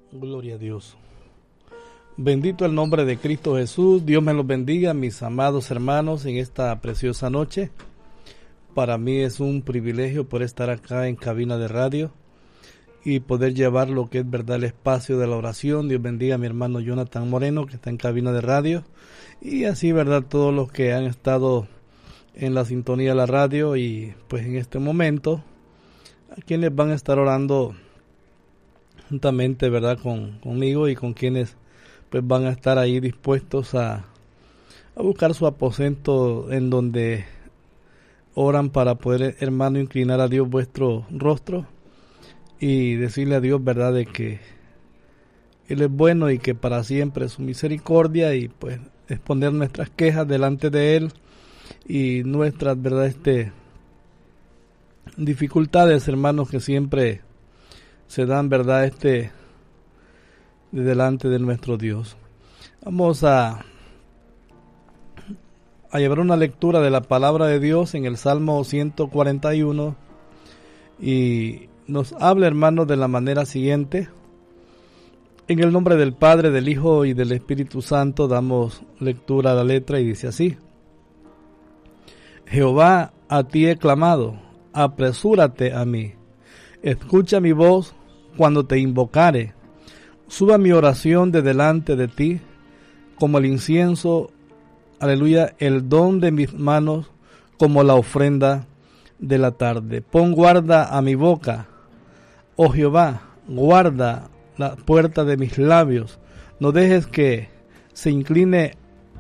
Gloria a Dios. Bendito el nombre de Cristo Jesús. Dios me los bendiga, mis amados hermanos, en esta preciosa noche. Para mí es un privilegio poder estar acá en cabina de radio y poder llevar lo que es verdad el espacio de la oración. Dios bendiga a mi hermano Jonathan Moreno, que está en cabina de radio, y así verdad todos los que han estado en la sintonía de la radio y pues en este momento a quienes van a estar orando juntamente verdad conmigo y con quienes pues van a estar ahí dispuestos a buscar su aposento en donde oran para poder, hermano, inclinar a Dios vuestro rostro y decirle a Dios verdad de que Él es bueno y que para siempre es su misericordia, y pues exponer nuestras quejas delante de Él y nuestras verdad dificultades, hermanos, que siempre se dan verdad de delante de nuestro Dios. Vamos a llevar una lectura de la palabra de Dios en el Salmo 141 y nos habla, hermanos, de la manera siguiente. En el nombre del Padre, del Hijo y del Espíritu Santo damos lectura a la letra y dice así: Jehová, a ti he clamado, apresúrate a mí. Escucha mi voz cuando te invocare. Suba mi oración de delante de ti, como el incienso, aleluya, el don de mis manos, como la ofrenda de la tarde. Pon guarda a mi boca, oh Jehová, guarda la puerta de mis labios. No dejes que se incline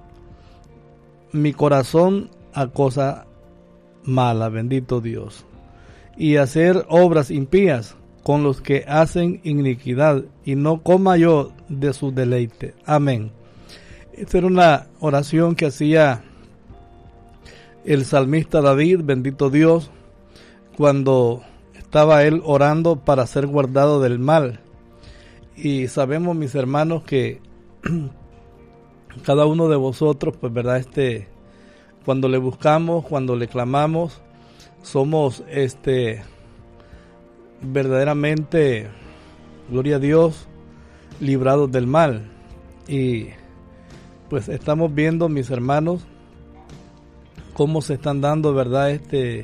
mi corazón a cosa mala, bendito Dios, y hacer obras impías con los que hacen iniquidad, y no coma yo de su deleite. Amén. Esta era una oración que hacía el salmista David, bendito Dios, cuando estaba él orando para ser guardado del mal. Y sabemos, mis hermanos, que cada uno de vosotros, pues verdad, cuando le buscamos, cuando le clamamos, somos verdaderamente, gloria a Dios, librados del mal. Y pues estamos viendo, mis hermanos, cómo se están dando, verdad,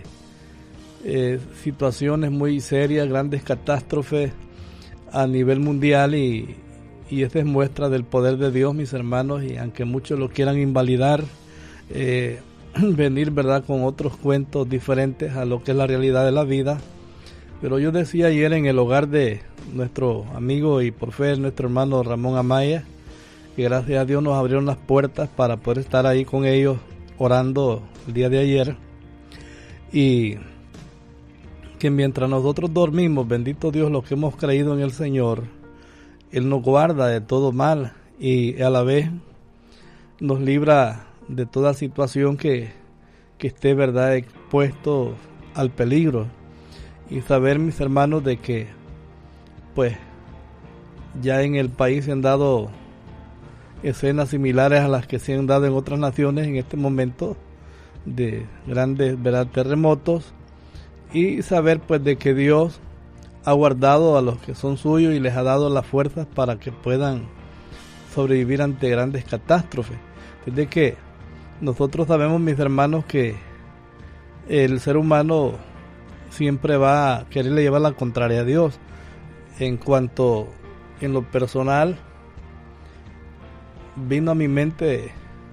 situaciones muy serias, grandes catástrofes a nivel mundial, y esta es muestra del poder de Dios, mis hermanos. Y aunque muchos lo quieran invalidar, venir, verdad, con otros cuentos diferentes a lo que es la realidad de la vida. Pero yo decía ayer en el hogar de nuestro amigo y por fe nuestro hermano Ramón Amaya, que gracias a Dios nos abrieron las puertas para poder estar ahí con ellos orando el día de ayer, y que mientras nosotros dormimos, bendito Dios, los que hemos creído en el Señor, Él nos guarda de todo mal y a la vez nos libra de toda situación que esté, verdad, expuesto al peligro. Y saber, mis hermanos, de que pues ya en el país se han dado escenas similares a las que se han dado en otras naciones en este momento, de grandes, verdad, terremotos, y saber pues de que Dios ha guardado a los que son suyos y les ha dado las fuerzas para que puedan sobrevivir ante grandes catástrofes. Desde que nosotros sabemos, mis hermanos, que el ser humano siempre va a quererle llevar la contraria a Dios. En cuanto en lo personal, vino a mi mente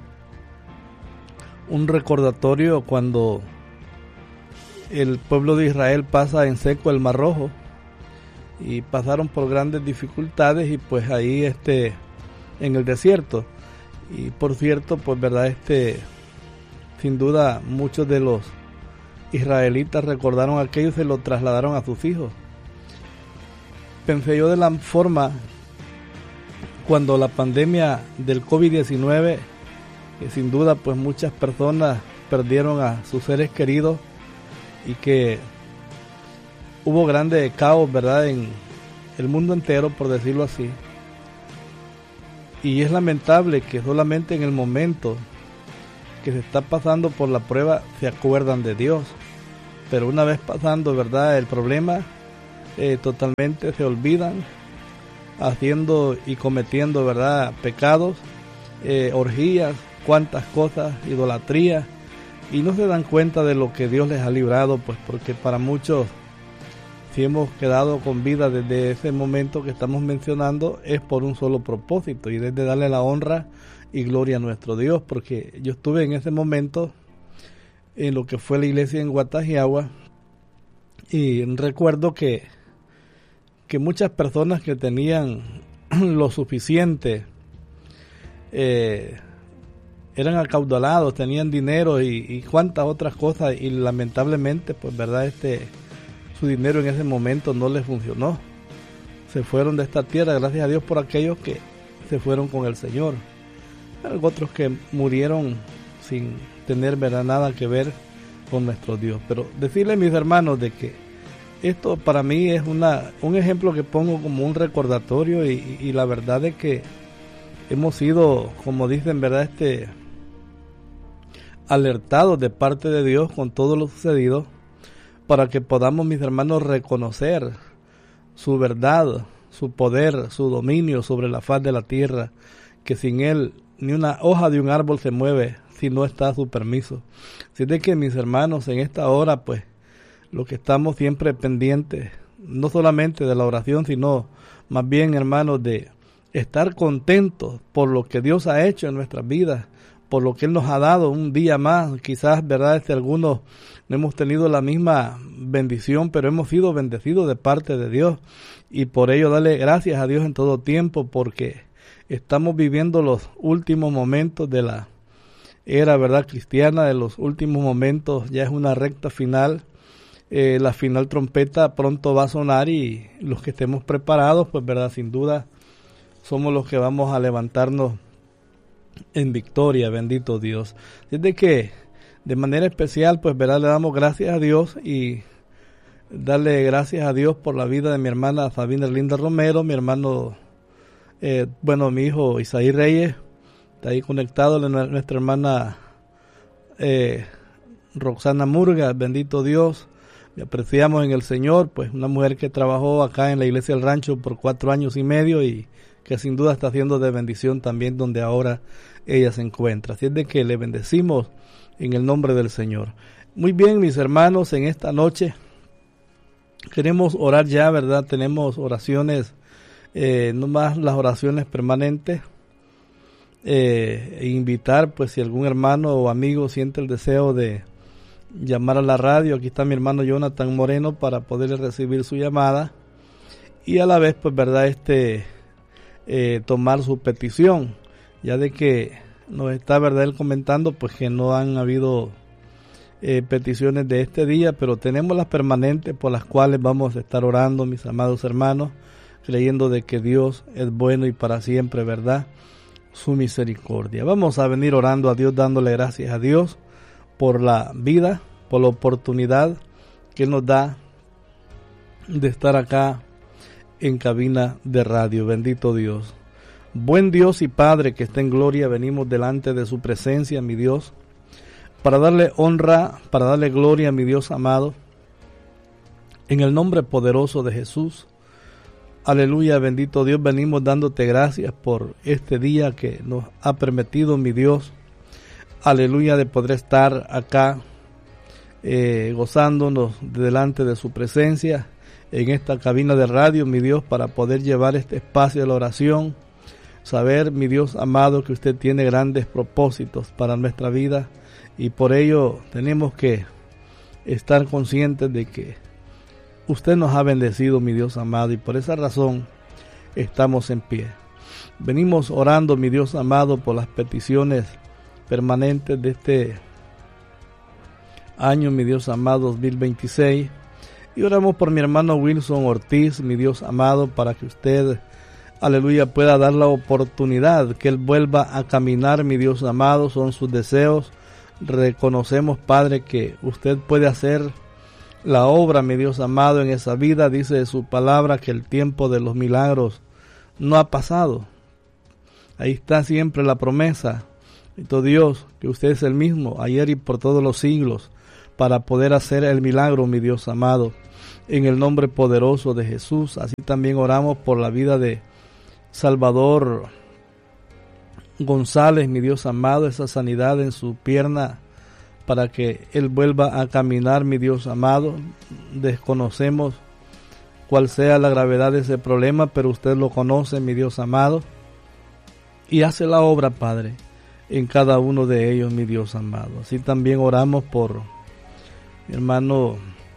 un recordatorio cuando el pueblo de Israel pasa en seco el Mar Rojo, y pasaron por grandes dificultades, y pues ahí en el desierto. Y por cierto, pues verdad, sin duda muchos de los israelitas recordaron aquello y se lo trasladaron a sus hijos. Pensé yo de la forma cuando la pandemia del COVID-19, sin duda pues muchas personas perdieron a sus seres queridos, y que hubo grande caos, verdad, en el mundo entero, por decirlo así. Y es lamentable que solamente en el momento que se está pasando por la prueba se acuerdan de Dios, pero una vez pasando, verdad, el problema, totalmente se olvidan haciendo y cometiendo, ¿verdad?, pecados, orgías, cuantas cosas, idolatría, y no se dan cuenta de lo que Dios les ha librado, pues porque para muchos, si hemos quedado con vida desde ese momento que estamos mencionando, es por un solo propósito, y desde darle la honra y gloria a nuestro Dios, porque yo estuve en ese momento en lo que fue la iglesia en Guatajiagua, y recuerdo que muchas personas que tenían lo suficiente eran acaudalados, tenían dinero y cuantas otras cosas, y lamentablemente, pues verdad, su dinero en ese momento no les funcionó. Se fueron de esta tierra, gracias a Dios por aquellos que se fueron con el Señor. Hay otros que murieron sin tener, verdad, nada que ver con nuestro Dios. Pero decirles, mis hermanos, de que esto para mí es un ejemplo que pongo como un recordatorio, y la verdad es que hemos sido, como dicen, verdad, alertados de parte de Dios con todo lo sucedido, para que podamos, mis hermanos, reconocer su verdad, su poder, su dominio sobre la faz de la tierra, que sin Él ni una hoja de un árbol se mueve si no está a su permiso. Así de que, mis hermanos, en esta hora, pues, lo que estamos siempre pendientes, no solamente de la oración, sino más bien, hermanos, de estar contentos por lo que Dios ha hecho en nuestras vidas, por lo que Él nos ha dado un día más. Quizás, verdad, algunos no hemos tenido la misma bendición, pero hemos sido bendecidos de parte de Dios, y por ello darle gracias a Dios en todo tiempo, porque estamos viviendo los últimos momentos de la era, verdad, cristiana, de los últimos momentos. Ya es una recta final, la final trompeta pronto va a sonar, y los que estemos preparados, pues verdad, sin duda somos los que vamos a levantarnos en victoria, bendito Dios. Desde que de manera especial, pues verdad, le damos gracias a Dios, y darle gracias a Dios por la vida de mi hermana Sabina Linda Romero, mi hermano, mi hijo Isaí Reyes, está ahí conectado, nuestra hermana Roxana Murga, bendito Dios, le apreciamos en el Señor, pues una mujer que trabajó acá en la iglesia del rancho por 4 años y medio, y que sin duda está haciendo de bendición también donde ahora ella se encuentra. Así es de que le bendecimos en el nombre del Señor. Muy bien, mis hermanos, en esta noche queremos orar ya, ¿verdad? Tenemos oraciones, no más las oraciones permanentes, e invitar, pues si algún hermano o amigo siente el deseo de llamar a la radio, aquí está mi hermano Jonathan Moreno para poderle recibir su llamada, y a la vez, pues verdad, tomar su petición, ya de que nos está, verdad, él comentando pues que no han habido peticiones de este día, pero tenemos las permanentes por las cuales vamos a estar orando, mis amados hermanos, creyendo de que Dios es bueno y para siempre, verdad, su misericordia. Vamos a venir orando a Dios, dándole gracias a Dios por la vida, por la oportunidad que Él nos da de estar acá en cabina de radio. Bendito Dios. Buen Dios y Padre que está en gloria, venimos delante de su presencia, mi Dios, para darle honra, para darle gloria, mi Dios amado, en el nombre poderoso de Jesús. Aleluya, bendito Dios, venimos dándote gracias por este día que nos ha permitido, mi Dios, aleluya, de poder estar acá gozándonos delante de su presencia en esta cabina de radio, mi Dios, para poder llevar este espacio de la oración. Saber, mi Dios amado, que usted tiene grandes propósitos para nuestra vida, y por ello tenemos que estar conscientes de que usted nos ha bendecido, mi Dios amado, y por esa razón estamos en pie. Venimos orando, mi Dios amado, por las peticiones permanentes de este año, mi Dios amado, 2026. Y oramos por mi hermano Wilson Ortiz, mi Dios amado, para que usted, aleluya, pueda dar la oportunidad, que él vuelva a caminar, mi Dios amado, son sus deseos. Reconocemos, Padre, que usted puede hacer la obra, mi Dios amado, en esa vida. Dice su palabra que el tiempo de los milagros no ha pasado. Ahí está siempre la promesa. Entonces, Dios, que usted es el mismo, ayer y por todos los siglos, para poder hacer el milagro, mi Dios amado, en el nombre poderoso de Jesús. Así también oramos por la vida de Salvador González, mi Dios amado, esa sanidad en su pierna para que él vuelva a caminar, mi Dios amado. Desconocemos cuál sea la gravedad de ese problema, pero usted lo conoce, mi Dios amado, y hace la obra, Padre, en cada uno de ellos, mi Dios amado. Así también oramos por mi hermano,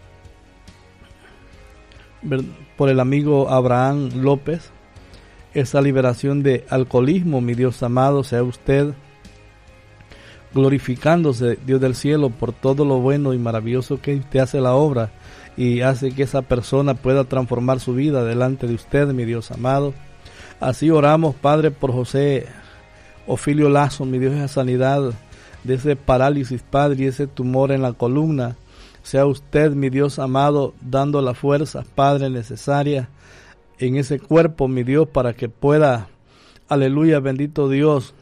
por el amigo Abraham López, esa liberación de alcoholismo, mi Dios amado, sea usted glorificándose, Dios del cielo, por todo lo bueno y maravilloso que usted hace la obra y hace que esa persona pueda transformar su vida delante de usted, mi Dios amado. Así oramos, Padre, por José Ofilio Lazo, mi Dios, esa sanidad de ese parálisis, Padre, y ese tumor en la columna. Sea usted, mi Dios amado, dando las fuerzas, Padre, necesarias en ese cuerpo, mi Dios, para que pueda, aleluya, bendito Dios,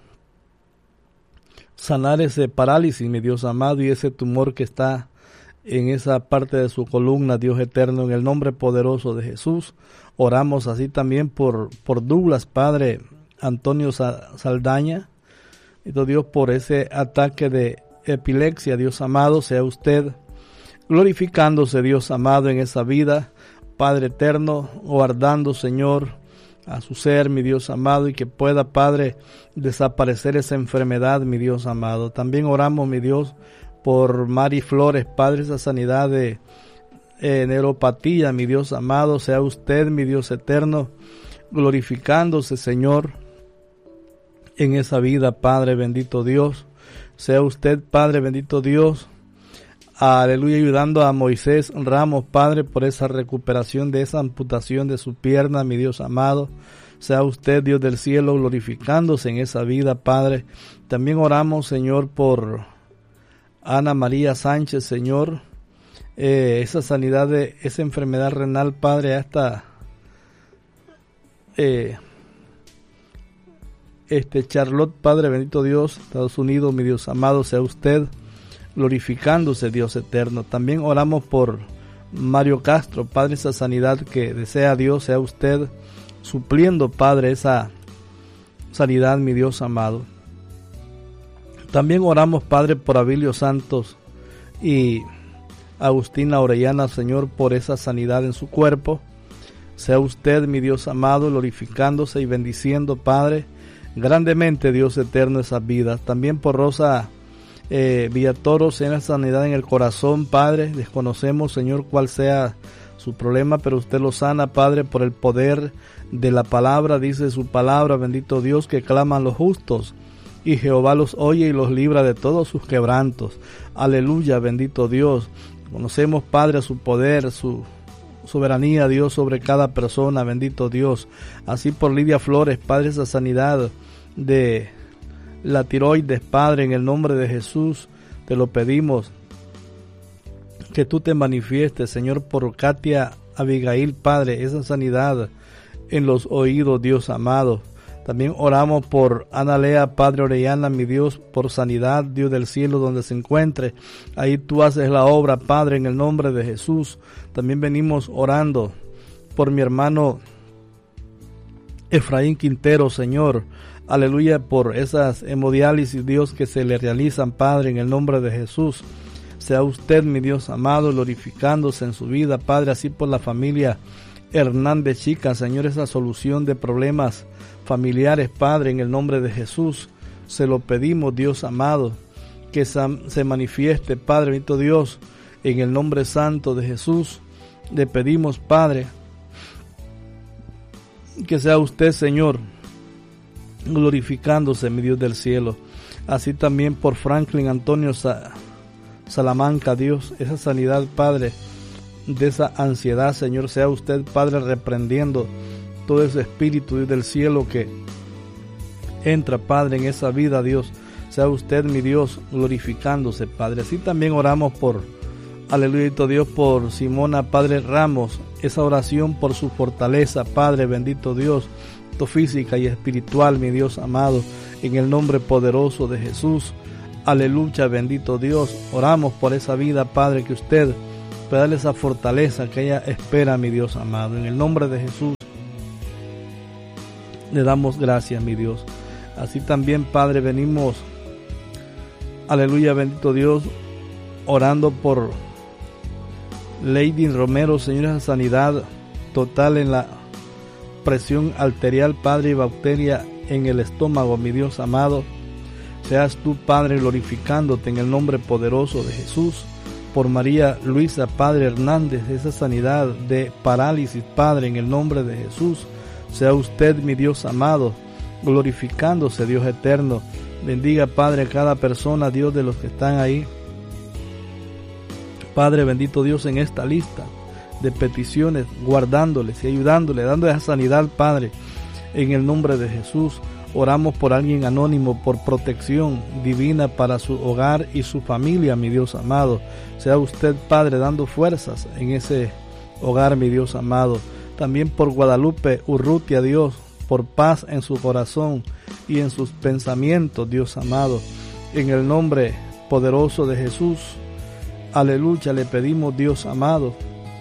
sanar ese parálisis, mi Dios amado, y ese tumor que está en esa parte de su columna, Dios eterno, en el nombre poderoso de Jesús. Oramos así también por Douglas, Padre Antonio Saldaña, y Dios, por ese ataque de epilepsia, Dios amado, sea usted glorificándose, Dios amado, en esa vida, Padre eterno, guardando, Señor, a su ser, mi Dios amado, y que pueda, Padre, desaparecer esa enfermedad, mi Dios amado. También oramos, mi Dios, por Mari Flores, Padre, esa sanidad de neuropatía, mi Dios amado, sea usted, mi Dios eterno, glorificándose, Señor, en esa vida, Padre bendito Dios. Sea usted, Padre bendito Dios, aleluya, ayudando a Moisés Ramos, Padre, por esa recuperación de esa amputación de su pierna, mi Dios amado. Sea usted, Dios del cielo, glorificándose en esa vida, Padre. También oramos, Señor, por Ana María Sánchez, Señor, esa sanidad de esa enfermedad renal, Padre, hasta Charlotte, Padre bendito Dios, Estados Unidos, mi Dios amado, sea usted glorificándose, Dios eterno. También oramos por Mario Castro, Padre, esa sanidad que desea Dios, sea usted supliendo, Padre, esa sanidad, mi Dios amado. También oramos, Padre, por Abilio Santos y Agustina Orellana, Señor, por esa sanidad en su cuerpo. Sea usted, mi Dios amado, glorificándose y bendiciendo, Padre, grandemente, Dios eterno, esas vidas. También por Rosa Villatoros, en la sanidad en el corazón, Padre. Desconocemos, Señor, cuál sea su problema, pero usted lo sana, Padre, por el poder de la palabra. Dice su palabra, bendito Dios, que claman los justos, y Jehová los oye y los libra de todos sus quebrantos. Aleluya, bendito Dios. Conocemos, Padre, su poder, su soberanía, Dios, sobre cada persona, bendito Dios. Así por Lidia Flores, Padre, esa sanidad de la tiroides, Padre, en el nombre de Jesús, te lo pedimos, que tú te manifiestes, Señor, por Katia Abigail, Padre, esa sanidad en los oídos, Dios amado. También oramos por Ana Lea, Padre Orellana, mi Dios, por sanidad, Dios del cielo, donde se encuentre. Ahí tú haces la obra, Padre, en el nombre de Jesús. También venimos orando por mi hermano Efraín Quintero, Señor. Aleluya, por esas hemodiálisis, Dios, que se le realizan, Padre, en el nombre de Jesús. Sea usted, mi Dios amado, glorificándose en su vida, Padre, así por la familia Hernández Chica, Señor, esa solución de problemas familiares, Padre, en el nombre de Jesús, se lo pedimos, Dios amado, que se manifieste, Padre bendito Dios, en el nombre santo de Jesús. Le pedimos, Padre, que sea usted, Señor, glorificándose, mi Dios del cielo. Así también por Franklin Antonio Salamanca, Dios, esa sanidad, Padre, de esa ansiedad, Señor, sea usted, Padre, reprendiendo todo ese espíritu, Dios del cielo, que entra, Padre, en esa vida, Dios. Sea usted, mi Dios, glorificándose, Padre. Así también oramos por, aleluya, Dios, por Simona, Padre Ramos, esa oración por su fortaleza, Padre, bendito Dios, física y espiritual, mi Dios amado, en el nombre poderoso de Jesús. Aleluya, bendito Dios. Oramos por esa vida, Padre, que usted pueda darle esa fortaleza que ella espera, mi Dios amado, en el nombre de Jesús. Le damos gracias, mi Dios. Así también, Padre, venimos, aleluya, bendito Dios, orando por Lady Romero, Señor, esa sanidad total en la presión arterial, Padre, y bacteria en el estómago, mi Dios amado. Seas tú, Padre, glorificándote en el nombre poderoso de Jesús. Por María Luisa, Padre Hernández, esa sanidad de parálisis, Padre, en el nombre de Jesús. Sea usted, mi Dios amado, glorificándose, Dios eterno. Bendiga, Padre, a cada persona, Dios, de los que están ahí. Padre, bendito Dios, en esta lista de peticiones, guardándoles y ayudándoles, dando esa sanidad, Padre, en el nombre de Jesús. Oramos por alguien anónimo, por protección divina para su hogar y su familia, mi Dios amado. Sea usted, Padre, dando fuerzas en ese hogar, mi Dios amado. También por Guadalupe Urrutia, Dios, por paz en su corazón y en sus pensamientos, Dios amado. En el nombre poderoso de Jesús, aleluya, le pedimos, Dios amado,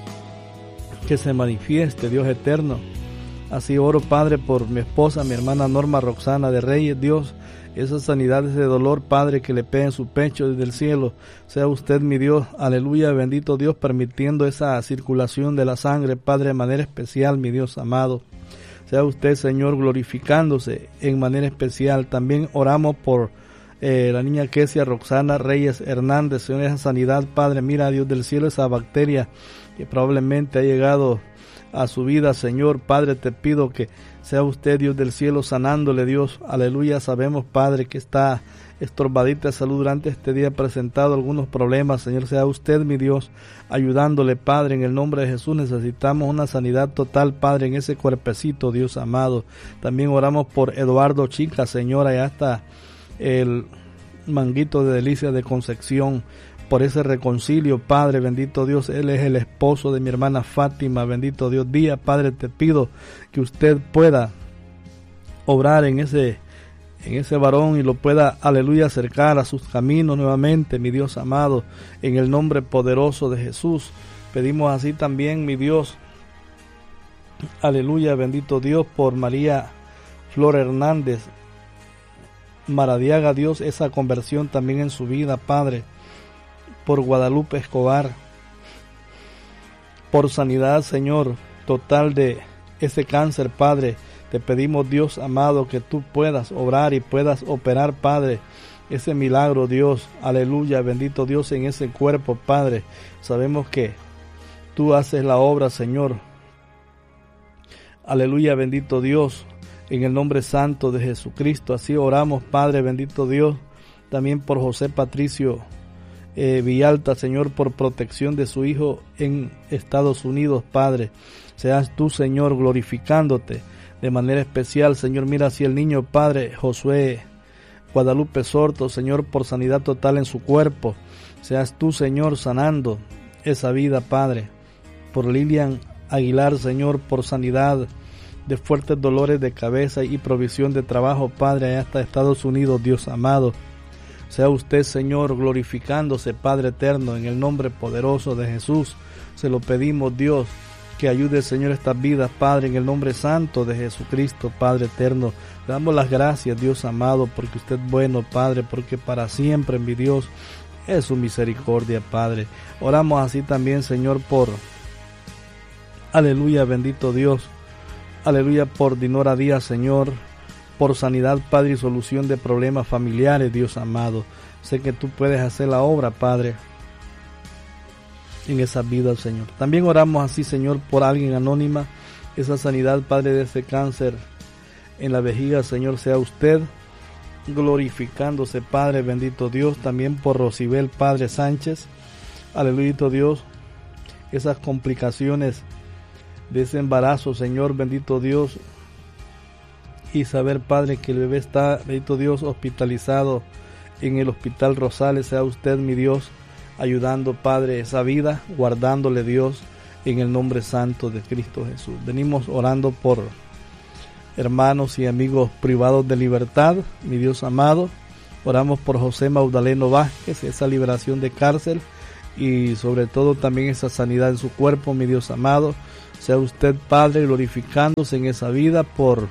que se manifieste, Dios eterno. Así oro, Padre, por mi esposa, mi hermana Norma Roxana de Reyes, Dios, esas sanidades de dolor, Padre, que le peguen en su pecho desde el cielo. Sea usted, mi Dios, aleluya, bendito Dios, permitiendo esa circulación de la sangre, Padre, de manera especial, mi Dios amado. Sea usted, Señor, glorificándose en manera especial. También oramos por la niña Kesia Roxana Reyes Hernández, Señor, esa sanidad, Padre, mira, Dios del cielo, esa bacteria que probablemente ha llegado a su vida, Señor, Padre, te pido que sea usted, Dios del cielo, sanándole, Dios, aleluya. Sabemos, Padre, que está estorbadita de salud durante este día, presentado algunos problemas, Señor, sea usted, mi Dios, ayudándole, Padre, en el nombre de Jesús. Necesitamos una sanidad total, Padre, en ese cuerpecito, Dios amado. También oramos por Eduardo Chica, Señor, allá está el Manguito de Delicia de Concepción, por ese reconcilio, Padre, bendito Dios. Él es el esposo de mi hermana Fátima, bendito Dios. Día, Padre, te pido que usted pueda obrar en ese varón y lo pueda, aleluya, acercar a sus caminos nuevamente, mi Dios amado, en el nombre poderoso de Jesús. Pedimos así también, mi Dios, aleluya, bendito Dios, por María Flor Hernández Maradiaga, Dios, esa conversión también en su vida, Padre. Por Guadalupe Escobar, por sanidad, Señor, total de ese cáncer, Padre. Te pedimos, Dios amado, que tú puedas obrar y puedas operar, Padre, ese milagro, Dios, aleluya, bendito Dios, en ese cuerpo, Padre. Sabemos que tú haces la obra, Señor, aleluya, bendito Dios, en el nombre santo de Jesucristo. Así oramos, Padre, bendito Dios, también por José Patricio Villalta, Señor, por protección de su hijo en Estados Unidos, Padre. Seas tú, Señor, glorificándote de manera especial, Señor. Mira así el niño, Padre, Josué Guadalupe Sorto, Señor, por sanidad total en su cuerpo. Seas tú, Señor, sanando esa vida, Padre. Por Lilian Aguilar, Señor, por sanidad de fuertes dolores de cabeza y provisión de trabajo, Padre, allá hasta Estados Unidos, Dios amado. Sea usted, Señor, glorificándose, Padre eterno, en el nombre poderoso de Jesús. Se lo pedimos, Dios, que ayude, Señor, estas vidas, Padre, en el nombre santo de Jesucristo, Padre eterno. Le damos las gracias, Dios amado, porque usted es bueno, Padre, porque para siempre, mi Dios, es su misericordia, Padre. Oramos así también, Señor, por, aleluya, bendito Dios, aleluya, por Dinora Díaz, Señor, por sanidad, Padre, y solución de problemas familiares, Dios amado. Sé que tú puedes hacer la obra, Padre, en esa vida, Señor. También oramos así, Señor, por alguien anónima, esa sanidad, Padre, de ese cáncer en la vejiga, Señor, sea usted glorificándose, Padre, bendito Dios. También por Rosibel, Padre Sánchez, aleluya, Dios, esas complicaciones de ese embarazo, Señor, bendito Dios, y saber, Padre, que el bebé está, bendito Dios, hospitalizado en el Hospital Rosales. Sea usted, mi Dios, ayudando, Padre, esa vida, guardándole, Dios, en el nombre santo de Cristo Jesús. Venimos orando por hermanos y amigos privados de libertad, mi Dios amado. Oramos por José Magdaleno Vázquez, esa liberación de cárcel y sobre todo también esa sanidad en su cuerpo, mi Dios amado. Sea usted, Padre, glorificándose en esa vida por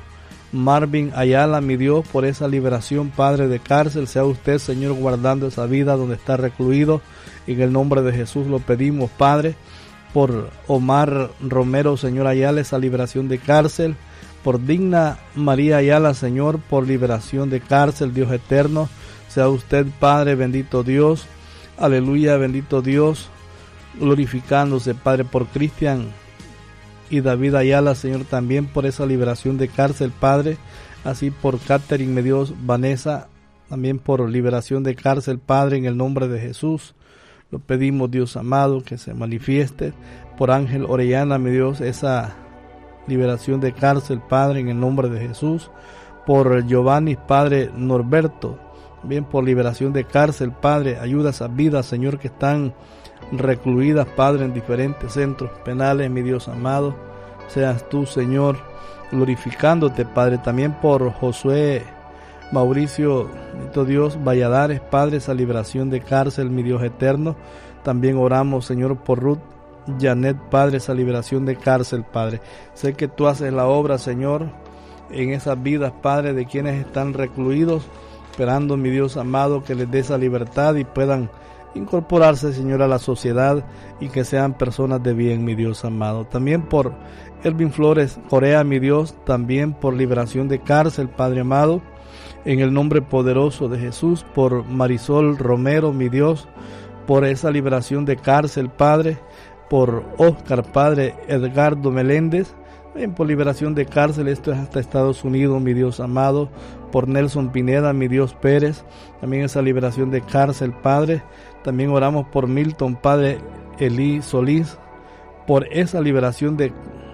Marvin Ayala, mi Dios, por esa liberación, Padre, de cárcel. Sea usted, Señor, guardando esa vida donde está recluido. En el nombre de Jesús lo pedimos, Padre. Por Omar Romero, Señor Ayala, esa liberación de cárcel. Por Digna María Ayala, Señor, por liberación de cárcel, Dios eterno. Sea usted, Padre, bendito Dios. Aleluya, bendito Dios. Glorificándose, Padre, por Cristian y David Ayala, Señor, también por esa liberación de cárcel, Padre. Así por Catherine, mi Dios, Vanessa, también por liberación de cárcel, Padre, en el nombre de Jesús. Lo pedimos, Dios amado, que se manifieste. Por Ángel Orellana, mi Dios, esa liberación de cárcel, Padre, en el nombre de Jesús. Por Giovanni, Padre Norberto, también por liberación de cárcel, Padre. Ayuda a esas vidas, Señor, que están recluidas, Padre, en diferentes centros penales, mi Dios amado. Seas tú, Señor, glorificándote, Padre. También por Josué Mauricio, bendito Dios, Valladares, Padre, esa liberación de cárcel, mi Dios eterno. También oramos, Señor, por Ruth Janet, Padre, esa liberación de cárcel, Padre. Sé que tú haces la obra, Señor, en esas vidas, Padre, de quienes están recluidos, esperando, mi Dios amado, que les dé esa libertad y puedan incorporarse, Señor, a la sociedad y que sean personas de bien, mi Dios amado. También por Elvin Flores Corea, mi Dios, también por liberación de cárcel, Padre amado, en el nombre poderoso de Jesús. Por Marisol Romero, mi Dios, por esa liberación de cárcel, Padre. Por Oscar, Padre Edgardo Meléndez, también por liberación de cárcel, esto es hasta Estados Unidos, mi Dios amado. Por Nelson Pineda, mi Dios Pérez, también esa liberación de cárcel, Padre. También oramos por Milton, Padre Elí Solís, por esa liberación de,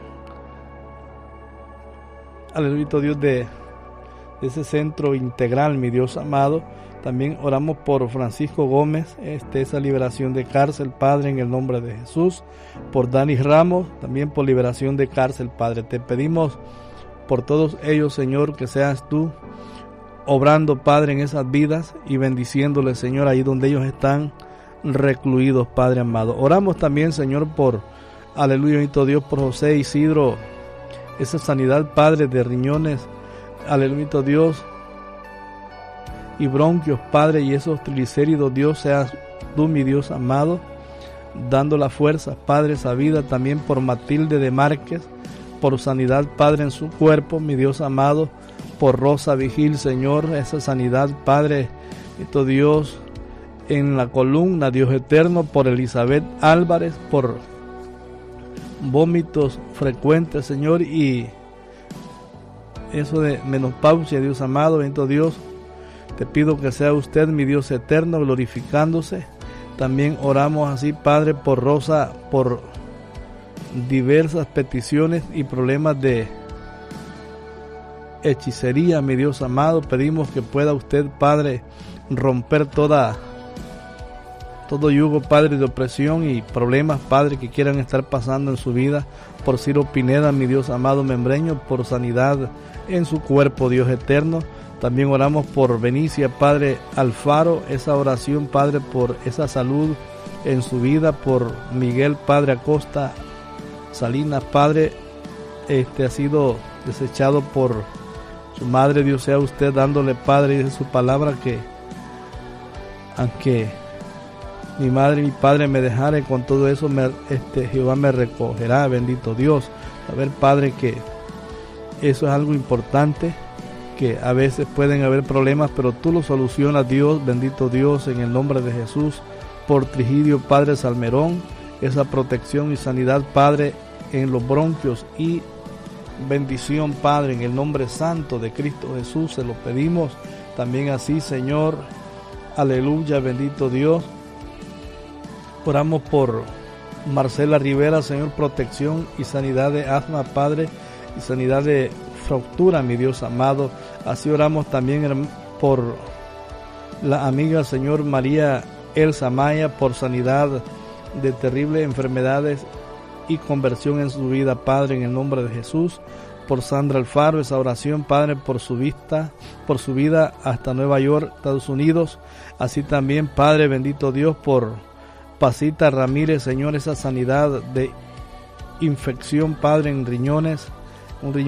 aleluya Dios, de ese centro integral, mi Dios amado. También oramos por Francisco Gómez, esa liberación de cárcel, Padre, en el nombre de Jesús. Por Dani Ramos, también por liberación de cárcel, Padre. Te pedimos por todos ellos, Señor, que seas tú obrando, Padre, en esas vidas y bendiciéndoles, Señor, ahí donde ellos están recluidos, Padre amado. Oramos también, Señor, por, aleluya, bendito Dios, por José Isidro, esa sanidad, Padre, de riñones, aleluya, bendito Dios, y bronquios, Padre, y esos triglicéridos, Dios, seas tú, mi Dios amado, dando la fuerza, Padre, esa vida. También por Matilde de Márquez, por sanidad, Padre, en su cuerpo, mi Dios amado. Por Rosa Vigil, Señor, esa sanidad, Padre, bendito Dios, en la columna, Dios eterno. Por Elizabeth Álvarez, por vómitos frecuentes, Señor, y eso de menopausia, Dios amado, bendito Dios. Te pido que sea usted, mi Dios eterno, glorificándose. También oramos así, Padre, por Rosa, por diversas peticiones y problemas de hechicería, mi Dios amado. Pedimos que pueda usted, Padre, romper todo yugo, Padre, de opresión y problemas, Padre, que quieran estar pasando en su vida. Por Ciro Pineda, mi Dios amado membreño, por sanidad en su cuerpo, Dios eterno. También oramos por Benicia, Padre Alfaro, esa oración, Padre, por esa salud en su vida. Por Miguel, Padre Acosta Salinas, Padre, ha sido desechado por su madre. Dios, sea usted dándole, Padre, dice su palabra, que aunque mi madre y mi padre me dejaren, con todo eso Jehová me recogerá, bendito Dios. A ver, Padre, que eso es algo importante, que a veces pueden haber problemas, pero tú lo solucionas, Dios, bendito Dios, en el nombre de Jesús. Por Trigidio, Padre Salmerón, esa protección y sanidad, Padre, en los bronquios y bendición, Padre, en el nombre santo de Cristo Jesús, se lo pedimos. También así, Señor, aleluya, bendito Dios. Oramos por Marcela Rivera, Señor, protección y sanidad de asma, Padre, y sanidad de fractura, mi Dios amado. Así oramos también por la amiga, Señor, María Elsa Maya, por sanidad de terribles enfermedades y conversión en su vida, Padre, en el nombre de Jesús. Por Sandra Alfaro, esa oración, Padre, por su vida hasta Nueva York, Estados Unidos. Así también, Padre, bendito Dios, por Pasita Ramírez, Señor, esa sanidad de infección, Padre, en riñones, un riñón